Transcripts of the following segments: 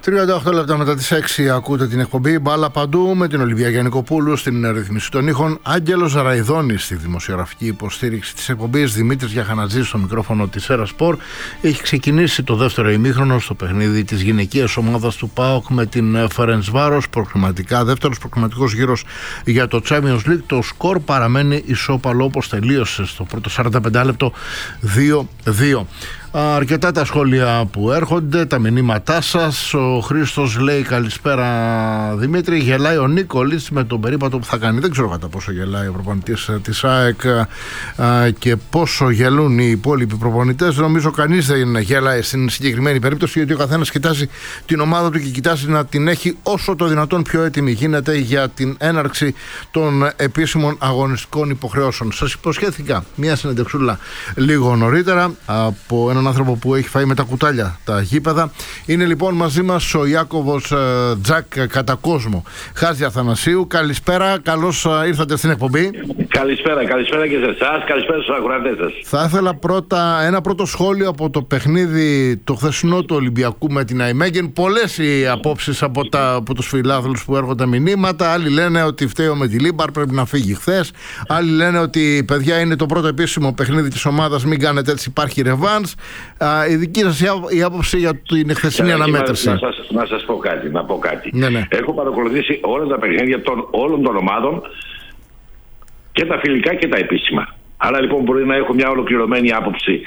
38 λεπτά μετά τις 6 ακούτε την εκπομπή Μπάλα Παντού με την Ολιβία Γιαννικοπούλου στην ρύθμιση των ήχων, Άγγελος Ραϊδόνης στη δημοσιογραφική υποστήριξη της εκπομπής, Δημήτρης Γιαχανατζής στο μικρόφωνο της Έρα Σπορ. Έχει ξεκινήσει το δεύτερο ημίχρονο στο παιχνίδι της γυναικείας ομάδας του ΠΑΟΚ με την Φερεντσβάρος, προκριματικά δεύτερος προκριματικός γύρος για το Champions League. Το σκορ παραμένει ισόπαλο όπως τελείωσε στο πρώτο 45 λεπτό 2-2. Αρκετά τα σχόλια που έρχονται, τα μηνύματά σας. Ο Χρήστος λέει καλησπέρα Δημήτρη. Γελάει ο Νίκολης με τον περίπατο που θα κάνει. Δεν ξέρω κατά πόσο γελάει ο προπονητής της ΑΕΚ και πόσο γελούν οι υπόλοιποι προπονητές. Νομίζω κανείς δεν γελάει στην συγκεκριμένη περίπτωση, γιατί ο καθένας κοιτάζει την ομάδα του και κοιτάζει να την έχει όσο το δυνατόν πιο έτοιμη γίνεται για την έναρξη των επίσημων αγωνιστικών υποχρεώσεων. Σας υποσχέθηκα μια συνεντευξούλα λίγο νωρίτερα από έναν άνθρωπο που έχει φάει με τα κουτάλια τα γήπεδα. Είναι λοιπόν μαζί μας ο Ιάκωβος Τζακ Κατακόσμο Χάζη Αθανασίου. Καλησπέρα, καλώς ήρθατε στην εκπομπή. Καλησπέρα και σε εσάς, καλησπέρα στους ακροατές σας. Θα ήθελα ένα πρώτο σχόλιο από το παιχνίδι το χθεσινό του Ολυμπιακού με την ΑΕΜΕΓΕΝ. Πολλές οι απόψεις από τους φιλάθλους που έρχονται μηνύματα. Άλλοι λένε ότι φταίει ο Μεντιλίμπαρ, πρέπει να φύγει χθες. Άλλοι λένε ότι παιδιά είναι το πρώτο επίσημο παιχνίδι της ομάδας, μην κάνετε έτσι, υπάρχει ρεβάνς. Η δική σας η άποψη για την χθεσινή αναμέτρηση? Να σας πω κάτι. Ναι. Έχω παρακολουθήσει όλα τα παιχνίδια όλων των ομάδων, και τα φιλικά και τα επίσημα. Άρα λοιπόν μπορεί να έχω μια ολοκληρωμένη άποψη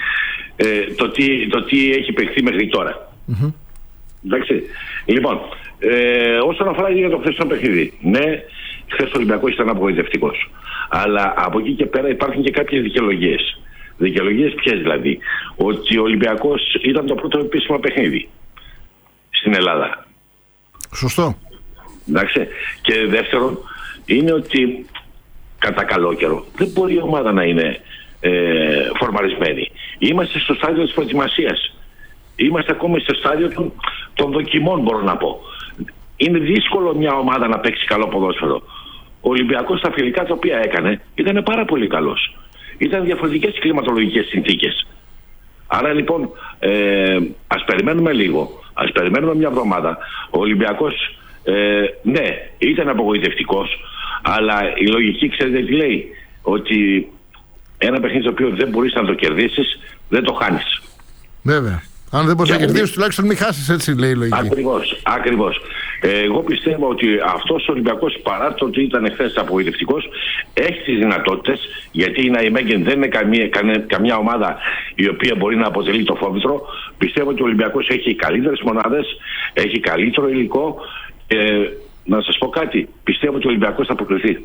το τι έχει παιχθεί μέχρι τώρα. Mm-hmm. Εντάξει. Λοιπόν, όσον αφορά για το χθεσινό παιχνίδι, ναι, χθες ο Ολυμπιακός ήταν απογοητευτικός. Αλλά από εκεί και πέρα υπάρχουν και κάποιες δικαιολογίες. Δικαιολογίες ποιες δηλαδή? Ότι ο Ολυμπιακός ήταν το πρώτο επίσημο παιχνίδι στην Ελλάδα. Σωστό. Εντάξει. Και δεύτερον είναι ότι κατά καλό καιρό δεν μπορεί η ομάδα να είναι φορμαρισμένη. Είμαστε στο στάδιο της προετοιμασίας. Είμαστε ακόμα στο στάδιο των δοκιμών, μπορώ να πω. Είναι δύσκολο μια ομάδα να παίξει καλό ποδόσφαιρο. Ο Ολυμπιακός στα φιλικά τα οποία έκανε ήταν πάρα πολύ καλός. Ήταν διαφορετικές κλιματολογικές συνθήκες. Άρα λοιπόν ας περιμένουμε λίγο. Ας περιμένουμε μια εβδομάδα. Ο Ολυμπιακός ναι, ήταν απογοητευτικός, αλλά η λογική ξέρετε τι λέει? Ότι ένα παιχνίδι το οποίο δεν μπορείς να το κερδίσεις, δεν το χάνεις. Βέβαια. Αν δεν μπορείς να κερδίσεις, τουλάχιστον μην χάσεις, έτσι λέει η λογική. Ακριβώς. Εγώ πιστεύω ότι αυτός ο Ολυμπιακός, παρά το ότι ήταν χθες απογοητευτικός, έχει τις δυνατότητες, γιατί η ΑΕΜΕΓΕΝ δεν είναι καμιά ομάδα η οποία μπορεί να αποτελεί το φόβητρο. Πιστεύω ότι ο Ολυμπιακός έχει καλύτερες μονάδες, έχει καλύτερο υλικό. Να σας πω κάτι, πιστεύω ότι ο Ολυμπιακός θα προκριθεί.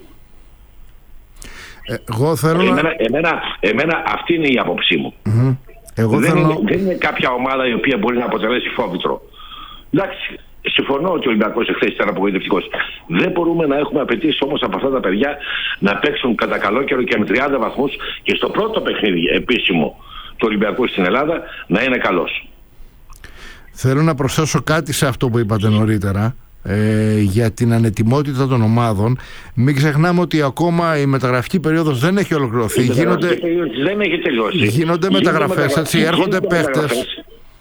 Εγώ θέλω εμένα αυτή είναι η άποψή μου. Mm-hmm. Δεν είναι κάποια ομάδα η οποία μπορεί να αποτελέσει φόβητρο. Εντάξει, συμφωνώ ότι ο Ολυμπιακός εχθές ήταν απογοητευτικός. Δεν μπορούμε να έχουμε απαιτήσει όμως από αυτά τα παιδιά να παίξουν κατά καλό καιρό και με 30 βαθμούς και στο πρώτο παιχνίδι επίσημο του Ολυμπιακού στην Ελλάδα να είναι καλός. Θέλω να προσθέσω κάτι σε αυτό που είπατε νωρίτερα. Για την ανετοιμότητα των ομάδων. Μην ξεχνάμε ότι ακόμα η μεταγραφική περίοδος δεν έχει ολοκληρωθεί. Δεν έχει τελειώσει. Γίνονται μεταγραφές, έτσι, έρχονται παίχτες.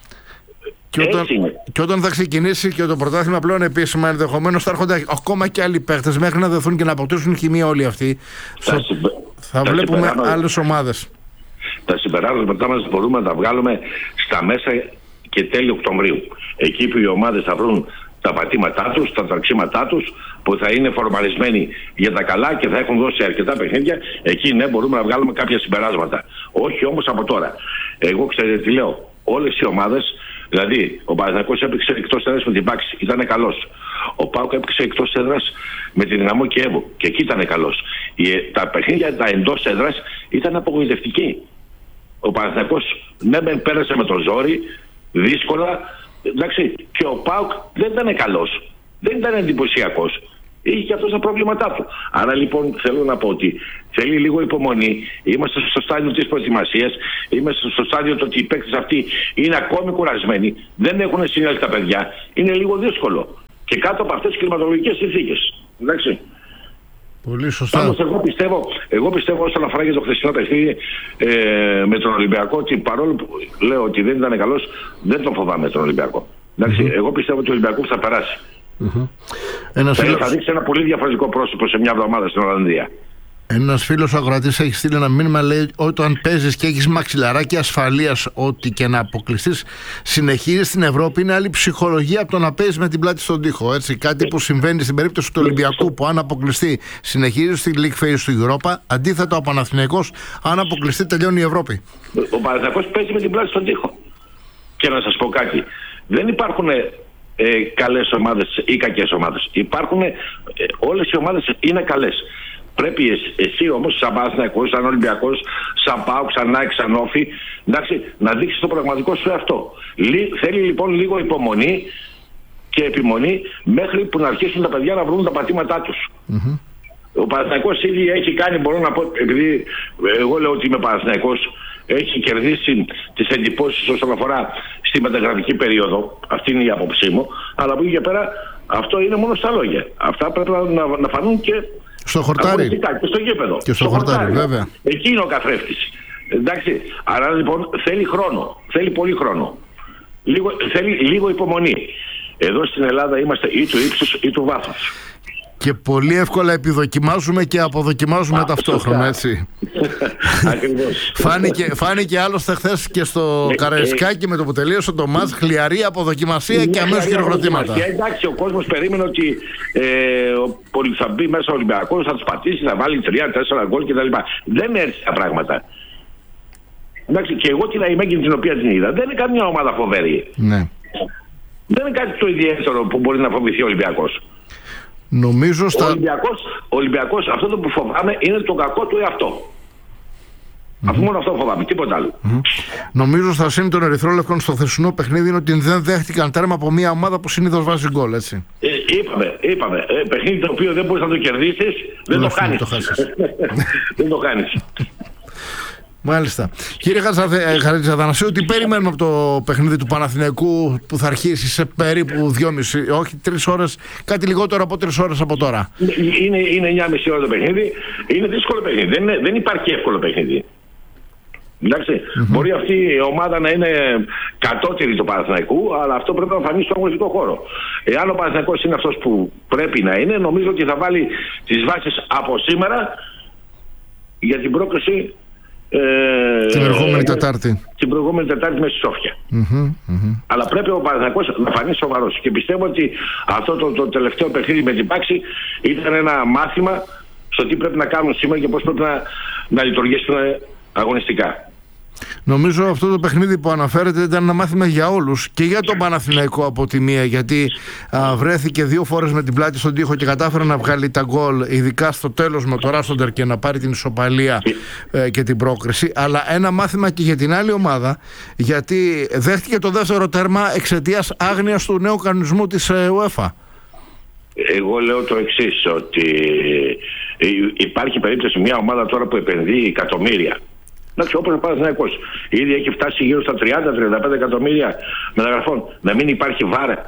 Και όταν θα ξεκινήσει και το πρωτάθλημα πλέον επίσημα, ενδεχομένως θα έρχονται ακόμα και άλλοι παίχτες μέχρι να δεθούν και να αποκτήσουν χημεία όλοι αυτοί. Θα βλέπουμε άλλες ομάδες. Τα συμπεράσματα μας μπορούμε να τα βγάλουμε στα μέσα και τέλη Οκτωβρίου. Εκεί που οι ομάδες θα βρουν τα πατήματά τους, τα τραξίματά τους, που θα είναι φορμαρισμένοι για τα καλά και θα έχουν δώσει αρκετά παιχνίδια. Εκεί ναι, μπορούμε να βγάλουμε κάποια συμπεράσματα. Όχι όμως από τώρα. Εγώ ξέρετε τι λέω? Όλες οι ομάδες, δηλαδή ο Παναθηναϊκός έπαιξε εκτός έδρας με την Πάξη, ήταν καλός. Ο ΠΑΟΚ έπαιξε εκτός έδρας με τη Δυναμό Κιέβου και εκεί ήταν καλός. Τα παιχνίδια τα εντός έδρας ήταν απογοητευτικοί. Ο Παναθηναϊκός ναι, πέρασε με το ζόρι, δύσκολα. Εντάξει, και ο ΠΑΟΚ δεν ήταν καλός, δεν ήταν εντυπωσιακός. Είχε και αυτός τα προβλήματά του. Άρα λοιπόν θέλω να πω ότι θέλει λίγο υπομονή. Είμαστε στο στάδιο της προετοιμασίας. Είμαστε στο στάδιο ότι οι παίκτες αυτοί είναι ακόμη κουρασμένοι. Δεν έχουν συνέλθει τα παιδιά. Είναι λίγο δύσκολο. Και κάτω από αυτές τις κλιματολογικές συνθήκες. Εντάξει. Πολύ σωστά. Πάντως εγώ πιστεύω όσον αφορά για το χθεσινό παιχνίδι με τον Ολυμπιακό, ότι παρόλο που λέω ότι δεν ήταν καλός, δεν τον φοβάμαι τον Ολυμπιακό. Εντάξει, εγώ πιστεύω ότι ο Ολυμπιακός θα περάσει. Θα δείξει ένα πολύ διαφορετικό πρόσωπο σε μια εβδομάδα στην Ολλανδία. Ένας φίλος ακροατής έχει στείλει ένα μήνυμα, λέει: όταν παίζεις και έχεις μαξιλαράκι ασφαλείας, ό,τι και να αποκλειστείς, συνεχίζεις στην Ευρώπη. Είναι άλλη ψυχολογία από το να παίζεις με την πλάτη στον τοίχο. Έτσι, κάτι που συμβαίνει στην περίπτωση του Ολυμπιακού, που αν αποκλειστεί συνεχίζει στη League Phase του Europa. Αντίθετα, ο Παναθηναϊκός, αν αποκλειστεί, τελειώνει η Ευρώπη. Ο Παναθηναϊκός παίζει με την πλάτη στον τοίχο. Και να σας πω κάτι: δεν υπάρχουν καλές ομάδες ή κακές ομάδες. Όλες οι ομάδες είναι καλές. Πρέπει εσύ όμως, σαν Παναθηναϊκός, σαν Ολυμπιακός, σαν ΠΑΟΚ, σαν ΑΕΚ, σαν Όφη, να δείξεις το πραγματικό σου εαυτό. Θέλει λοιπόν λίγο υπομονή και επιμονή μέχρι που να αρχίσουν τα παιδιά να βρουν τα πατήματά τους. Ο Παναθηναϊκός ήδη έχει κάνει, μπορώ να πω, επειδή εγώ λέω ότι είμαι Παναθηναϊκός, έχει κερδίσει τις εντυπώσεις όσον αφορά στη μεταγραφική περίοδο. Αυτή είναι η άποψή μου. Αλλά από εκεί και πέρα αυτό είναι μόνο στα λόγια. Αυτά πρέπει να φανούν και στο χορτάρι. Και στο γήπεδο. Και στο χορτάρι, βέβαια. Εκεί είναι ο καθρέφτης. Εντάξει. Άρα λοιπόν θέλει χρόνο. Θέλει πολύ χρόνο. Θέλει λίγο υπομονή. Εδώ στην Ελλάδα είμαστε ή του ύψους ή του βάθους. Και πολύ εύκολα επιδοκιμάζουμε και αποδοκιμάζουμε ταυτόχρονα, έτσι. Ακριβώς. Φάνηκε άλλωστε χθες και στο Καραϊσκάκι με το που τελείωσε το μάτς, χλιαρή αποδοκιμασία και αμέσως χειροκροτήματα. Εντάξει, ο κόσμος περίμενε ότι θα μπει μέσα ο Ολυμπιακός, θα τους πατήσει, θα βάλει 3-4 γκολ κτλ. Δεν έρθει τα πράγματα. Εντάξει, και εγώ την Αϊμέγγιν την οποία την είδα, δεν είναι καμιά ομάδα φοβερή. Ναι. Δεν είναι κάτι το ιδιαίτερο που μπορεί να φοβηθεί ο Ολυμπιακός. Νομίζω Ο Ολυμπιακός αυτό το που φοβάμαι είναι το κακό του εαυτό. Αφού μόνο αυτό φοβάμαι, τίποτα άλλο. Νομίζω στα σύν των Ερυθρόλευκων στο χθεσινό παιχνίδι είναι ότι δεν δέχτηκαν τέρμα από μια ομάδα που συνήθως βάζει γκολ, έτσι. Είπαμε. Παιχνίδι το οποίο δεν μπορείς να το κερδίσεις, δεν το χάνεις. Δεν το χάνεις. Μάλιστα. Κύριε Χατζηθανασίου, τι περιμένουμε από το παιχνίδι του Παναθηναϊκού που θα αρχίσει σε περίπου 2,5, όχι 3 ώρες, κάτι λιγότερο από 3 ώρες από τώρα? Είναι 9,5 ώρα το παιχνίδι. Είναι δύσκολο παιχνίδι. Δεν υπάρχει εύκολο παιχνίδι. Εντάξει. Μπορεί αυτή η ομάδα να είναι κατώτερη του Παναθηναϊκού, αλλά αυτό πρέπει να φανεί στον αγωνιστικό χώρο. Εάν ο Παναθηναϊκός είναι αυτός που πρέπει να είναι, νομίζω ότι θα βάλει τις βάσεις από σήμερα για την πρόκριση. Την προηγούμενη Τετάρτη. Την προηγούμενη Τετάρτη μέσα στη Σόφια. Αλλά πρέπει ο Παναθηναϊκός να φανεί σοβαρός. Και πιστεύω ότι αυτό το τελευταίο παιχνίδι με την Πάξη ήταν ένα μάθημα στο τι πρέπει να κάνουν σήμερα και πώς πρέπει να λειτουργήσουν αγωνιστικά. Νομίζω αυτό το παιχνίδι που αναφέρεται ήταν ένα μάθημα για όλους και για τον Παναθηναϊκό από τη μία, γιατί βρέθηκε 2 φορές με την πλάτη στον τοίχο και κατάφερε να βγάλει τα γκολ, ειδικά στο τέλος με το Ράστοντερ, και να πάρει την ισοπαλία και την πρόκριση. Αλλά ένα μάθημα και για την άλλη ομάδα, γιατί δέχτηκε το δεύτερο τέρμα εξαιτίας άγνοιας του νέου κανονισμού της UEFA. Εγώ λέω το εξής, ότι υπάρχει περίπτωση μια ομάδα τώρα που επενδύει εκατομμύρια. Εντάξει, όπως ο Παναθηναϊκός ήδη έχει φτάσει γύρω στα 30-35 εκατομμύρια μεταγραφών. Να μην υπάρχει βάρα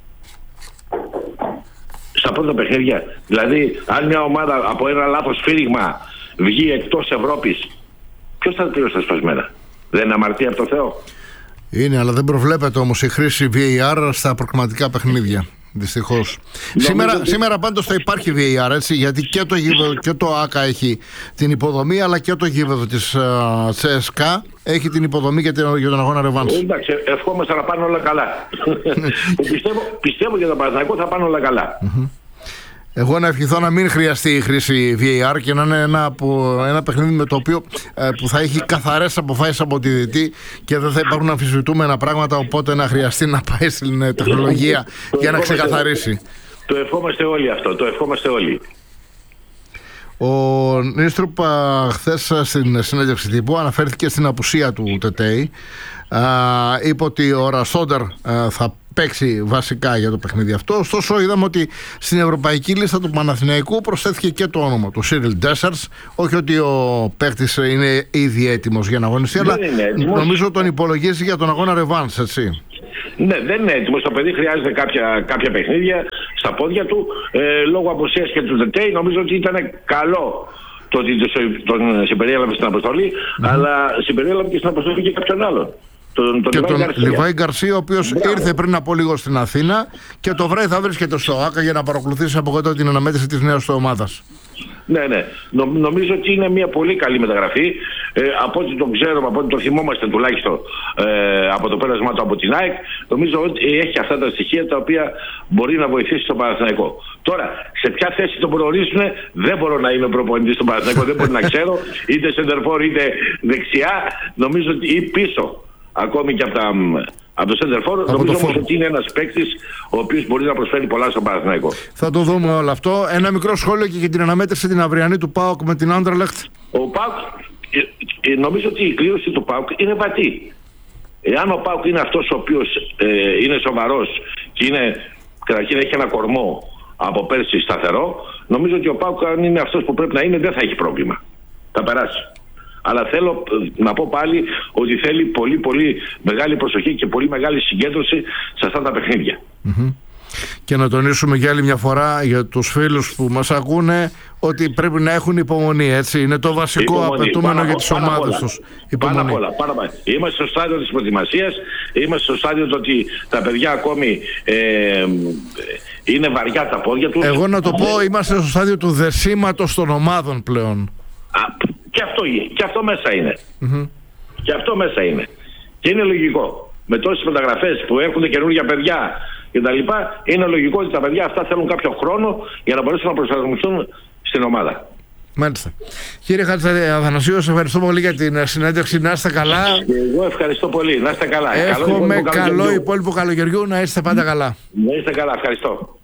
στα πρώτα παιχνίδια. Δηλαδή, αν μια ομάδα από ένα λάθος σφύριγμα βγει εκτός Ευρώπης, ποιος θα πληρώσει τα σπασμένα? Δεν είναι αμαρτία από το Θεό? Είναι, αλλά δεν προβλέπεται όμως η χρήση VAR στα προκριματικά παιχνίδια. Δυστυχώς. Σήμερα πάντως θα υπάρχει VAR, έτσι, γιατί και το ΆΚΑ έχει την υποδομή, αλλά και το γήπεδο της ЦΣΚΑ έχει την υποδομή για τον αγώνα ρεβάνς. Εντάξει, ευχόμαστε να πάνε όλα καλά. Πιστεύω για τον Παναθηναϊκό θα πάνε όλα καλά. Εγώ να ευχηθώ να μην χρειαστεί η χρήση VAR και να είναι ένα παιχνίδι με το οποίο που θα έχει καθαρές αποφάσεις από τη διαιτητή και δεν θα υπάρχουν αμφισβητούμενα πράγματα, οπότε να χρειαστεί να πάει στην τεχνολογία για να ξεκαθαρίσει. Το ευχόμαστε όλοι αυτό, το ευχόμαστε όλοι. Ο Νίστρουπ χθες στην συνέντευξη τύπου αναφέρθηκε στην απουσία του Τετέι. Είπε ότι ο Ραστόντερ θα παίξει βασικά για το παιχνίδι αυτό. Ωστόσο, είδαμε ότι στην ευρωπαϊκή λίστα του Παναθηναϊκού προσθέθηκε και το όνομα του Σίριλ Ντέσσερς. Όχι ότι ο παίκτης είναι ήδη έτοιμος για να αγωνιστεί, αλλά νομίζω τον υπολογίζει για τον αγώνα ρεβάνς, έτσι. Ναι, δεν είναι έτοιμος. Το παιδί χρειάζεται κάποια παιχνίδια στα πόδια του. Λόγω απουσίας και του Τετέι, νομίζω ότι ήταν καλό το ότι τον συμπεριέλαβε στην αποστολή, αλλά συμπεριέλαβε και στην αποστολή και κάποιον άλλον. τον Λιβάη Γκαρσία, ο οποίος ήρθε πριν από λίγο στην Αθήνα και το βράδυ θα βρίσκεται στο ΆΚΑ για να παρακολουθήσει από εδώ την αναμέτρηση της νέας του ομάδας. Ναι. Νομίζω ότι είναι μια πολύ καλή μεταγραφή. Από ό,τι το ξέρουμε, από ό,τι το θυμόμαστε τουλάχιστον από το πέρασμά του από την ΑΕΚ, νομίζω ότι έχει αυτά τα στοιχεία τα οποία μπορεί να βοηθήσει τον Παναθηναϊκό. Τώρα, σε ποια θέση τον προορίζουν, δεν μπορώ να είμαι προπονητής στον Παναθηναϊκό, δεν μπορεί να ξέρω, είτε σεντερφόρ είτε δεξιά, νομίζω ότι ή πίσω ακόμη και από το σεντερφόρ. Νομίζω όμως ότι είναι ένας παίκτης ο οποίος μπορεί να προσφέρει πολλά στον Παναθηναϊκό. Θα το δούμε όλο αυτό. Ένα μικρό σχόλιο και για την αναμέτρηση την αυριανή του ΠΑΟΚ με την Άντερλεχτ. Ο ΠΑΟΚ, νομίζω ότι η κλήρωση του ΠΑΟΚ είναι βατή. Εάν ο ΠΑΟΚ είναι αυτός ο οποίος είναι σοβαρός και καταρχήν έχει ένα κορμό από πέρσι σταθερό, νομίζω ότι ο ΠΑΟΚ, αν είναι αυτός που πρέπει να είναι, δεν θα έχει πρόβλημα. Θα περάσει. Αλλά θέλω να πω πάλι ότι θέλει πολύ πολύ μεγάλη προσοχή και πολύ μεγάλη συγκέντρωση σε αυτά τα παιχνίδια. Και να τονίσουμε για άλλη μια φορά για τους φίλους που μας ακούνε ότι πρέπει να έχουν υπομονή, έτσι. Είναι το βασικό απαιτούμενο για τις ομάδες τους. Πάνω απ' όλα. Είμαστε στο στάδιο της προετοιμασίας, είμαστε στο στάδιο ότι τα παιδιά ακόμη είναι βαριά τα πόδια τους. Εγώ να το πω, είμαστε στο στάδιο του δεσίματος των ομάδων πλέον. Και αυτό μέσα είναι. Και αυτό μέσα είναι. Και είναι λογικό. Με τόσες μεταγραφές που έρχονται καινούργια παιδιά κτλ., είναι λογικό ότι τα παιδιά αυτά θέλουν κάποιο χρόνο για να μπορέσουν να προσαρμοστούν στην ομάδα. Μάλιστα. Κύριε Χατζηθανασίου, σας ευχαριστώ πολύ για την συνέντευξη. Να είστε καλά. Εγώ ευχαριστώ πολύ. Να είστε καλά. Εύχομαι καλό υπόλοιπο καλοκαιριού, να είστε πάντα καλά. Να είστε καλά. Ευχαριστώ.